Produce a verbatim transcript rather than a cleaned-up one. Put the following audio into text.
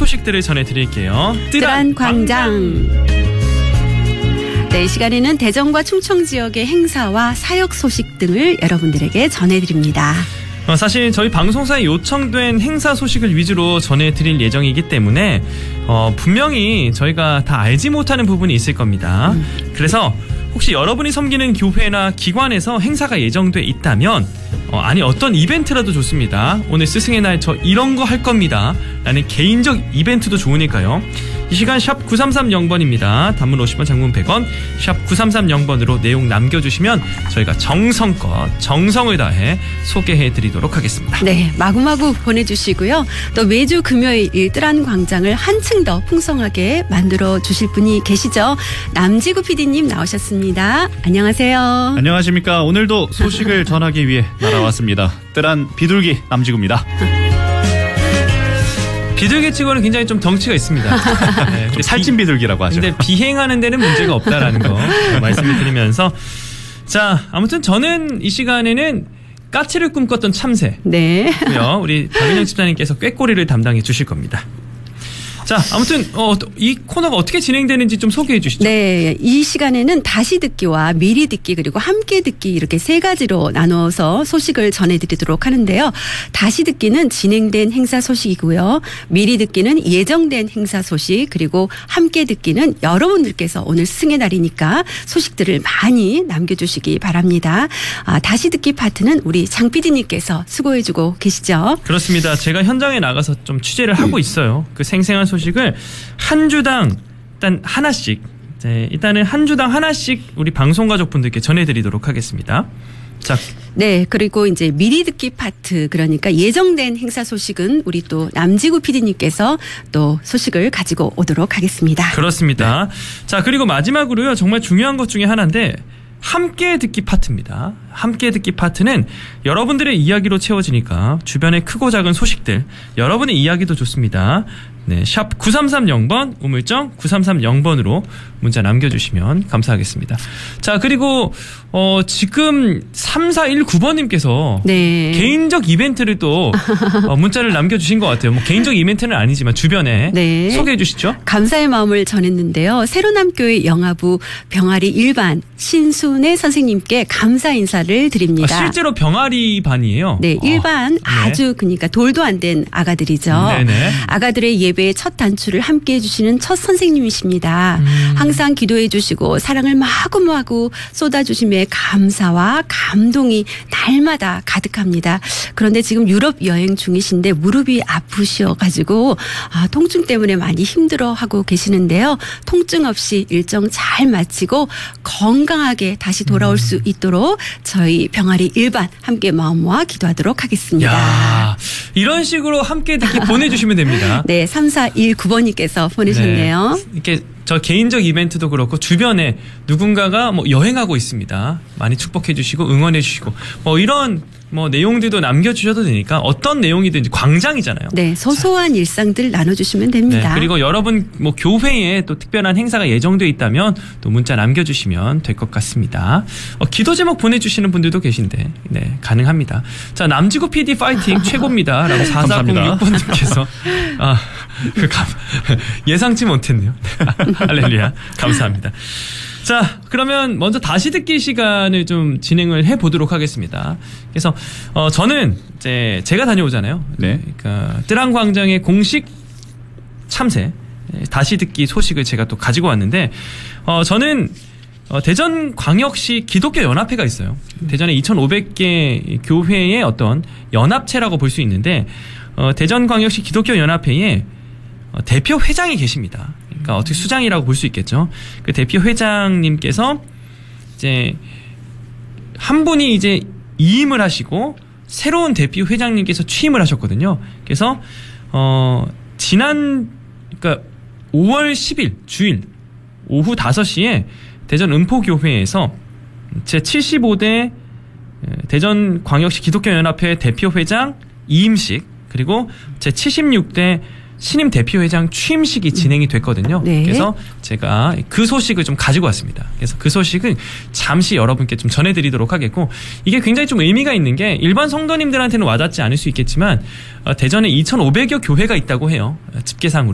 소식들을 전해드릴게요. 뜨란 광장. 네, 이 시간에는 대전과 충청 지역의 행사와 사역 소식 등을 여러분들에게 전해드립니다. 어, 사실 저희 방송사에 요청된 행사 소식을 위주로 전해드릴 예정이기 때문에 어, 분명히 저희가 다 알지 못하는 부분이 있을 겁니다. 음. 그래서 혹시 여러분이 섬기는 교회나 기관에서 행사가 예정돼 있다면 어, 아니 어떤 이벤트라도 좋습니다. 오늘 스승의 날 저 이런 거 할 겁니다 라는 개인적 이벤트도 좋으니까요. 이 시간 샵 구삼삼영 번입니다. 단문 오십 원, 장문 백 원, 샵 구삼삼영 번으로 내용 남겨주시면 저희가 정성껏 정성을 다해 소개해드리도록 하겠습니다. 네, 마구마구 보내주시고요. 또 매주 금요일 뜨란 광장을 한층 더 풍성하게 만들어 주실 분이 계시죠. 남지구 피디님 나오셨습니다. 안녕하세요. 안녕하십니까. 오늘도 소식을 전하기 위해 날아왔습니다. 뜨란 비둘기 남지구입니다. 비둘기 치고는 굉장히 좀 덩치가 있습니다. 네, 좀 살찐 비둘기라고 하죠. 근데 비행하는 데는 문제가 없다라는 거 말씀을 드리면서 자, 아무튼 저는 이 시간에는 까치를 꿈꿨던 참새. 네. 우리 박은영 집사님께서 꾀꼬리를 담당해 주실 겁니다. 자, 아무튼 어, 이 코너가 어떻게 진행되는지 좀 소개해 주시죠. 네, 이 시간에는 다시 듣기와 미리 듣기 그리고 함께 듣기 이렇게 세 가지로 나누어서 소식을 전해드리도록 하는데요. 다시 듣기는 진행된 행사 소식이고요. 미리 듣기는 예정된 행사 소식 그리고 함께 듣기는 여러분들께서 오늘 스승의 날이니까 소식들을 많이 남겨주시기 바랍니다. 아, 다시 듣기 파트는 우리 장 피디님께서 수고해주고 계시죠. 그렇습니다. 제가 현장에 나가서 좀 취재를 하고 있어요. 그 생생한 소식 소식을 한 주당 일단 하나씩 네, 일단은 한 주당 하나씩 우리 방송 가족분들께 전해드리도록 하겠습니다. 자, 네, 그리고 이제 미리 듣기 파트 그러니까 예정된 행사 소식은 우리 또 남지구 피디님께서 또 소식을 가지고 오도록 하겠습니다. 그렇습니다. 네. 자, 그리고 마지막으로요 정말 중요한 것 중에 하나인데. 함께 듣기 파트입니다. 함께 듣기 파트는 여러분들의 이야기로 채워지니까 주변의 크고 작은 소식들 여러분의 이야기도 좋습니다. 네, 샵 구삼삼영 번 우물정 구삼삼영 번으로 문자 남겨주시면 감사하겠습니다. 자, 그리고 어, 지금 삼사일구 번님께서 네. 개인적 이벤트를 또 어, 문자를 남겨주신 것 같아요. 뭐 개인적 이벤트는 아니지만 주변에 네. 소개해 주시죠. 감사의 마음을 전했는데요. 새로남교회 영아부 병아리 일 반 신순애 선생님께 감사 인사를 드립니다. 아, 실제로 병아리 반이에요? 네, 일 반 어, 아주 그러니까 돌도 안 된 아가들이죠. 네네. 아가들의 예배의 첫 단추를 함께해 주시는 첫 선생님이십니다. 음. 항상 기도해 주시고 사랑을 마구마구 쏟아주심에 감사와 감동이 날마다 가득합니다. 그런데 지금 유럽 여행 중이신데 무릎이 아프셔가지고 아, 통증 때문에 많이 힘들어하고 계시는데요. 통증 없이 일정 잘 마치고 건강하게 다시 돌아올 수 있도록 저희 병아리 일 반 함께 마음 모아 기도하도록 하겠습니다. 야, 이런 식으로 함께 듣기 보내주시면 됩니다. 네, 삼사일구 번님께서 보내셨네요. 네, 이렇게 저 개인적 이벤트도 그렇고 주변에 누군가가 뭐 여행하고 있습니다. 많이 축복해 주시고 응원해 주시고 뭐 이런 뭐 내용들도 남겨주셔도 되니까 어떤 내용이든지 광장이잖아요. 네, 소소한 자. 일상들 나눠주시면 됩니다. 네, 그리고 여러분 뭐 교회에 또 특별한 행사가 예정돼 있다면 또 문자 남겨주시면 될 것 같습니다. 어, 기도 제목 보내주시는 분들도 계신데 네, 가능합니다. 자, 남지구 피디 파이팅 최고입니다. 라고 사사공육 번님께서 아, 그 감, 예상치 못했네요. 할렐루야. 감사합니다. 자, 그러면 먼저 다시 듣기 시간을 좀 진행을 해보도록 하겠습니다. 그래서 어, 저는 이제 제가 다녀오잖아요. 네. 그러니까 뜨란 광장의 공식 참새 다시 듣기 소식을 제가 또 가지고 왔는데 어, 저는 어, 대전 광역시 기독교 연합회가 있어요. 대전에 이천오백 개 교회의 어떤 연합체라고 볼 수 있는데 어, 대전 광역시 기독교 연합회에 어, 대표 회장이 계십니다. 그러니까 어떻게 수장이라고 볼 수 있겠죠. 그 대표 회장님께서 이제 한 분이 이제 이임을 하시고 새로운 대표 회장님께서 취임을 하셨거든요. 그래서 어 지난 그러니까 오월 십일 주일 오후 다섯 시에 대전 은포교회에서 제칠십오 대 대전 광역시 기독교 연합회 대표 회장 이임식 그리고 제칠십육 대 신임 대표회장 취임식이 진행이 됐거든요. 네. 그래서 제가 그 소식을 좀 가지고 왔습니다. 그래서 그 소식은 잠시 여러분께 좀 전해드리도록 하겠고 이게 굉장히 좀 의미가 있는 게 일반 성도님들한테는 와닿지 않을 수 있겠지만 대전에 이천오백여 교회가 있다고 해요. 집계상으로.